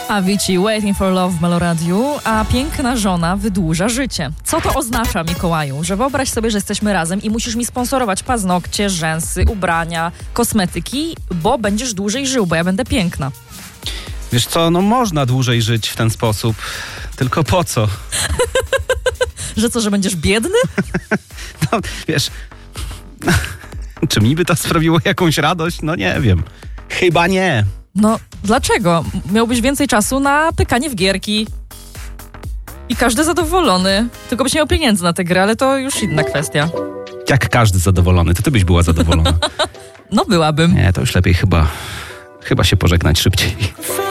Avicii, Waiting for Love w Meloradiu, a piękna żona wydłuża życie. Co to oznacza, Mikołaju? Że wyobraź sobie, że jesteśmy razem i musisz mi sponsorować paznokcie, rzęsy, ubrania, kosmetyki, bo będziesz dłużej żył, bo ja będę piękna. Wiesz co, no można dłużej żyć w ten sposób, tylko po co? Że co, że będziesz biedny? No, wiesz, czy mi by to sprawiło jakąś radość? No nie wiem. Chyba nie. No, dlaczego? Miałbyś więcej czasu na pykanie w gierki. I każdy zadowolony. Tylko byś nie miał pieniędzy na tę grę, ale to już inna kwestia. Jak każdy zadowolony, to ty byś była zadowolona. No, byłabym. Nie, to już lepiej chyba się pożegnać szybciej.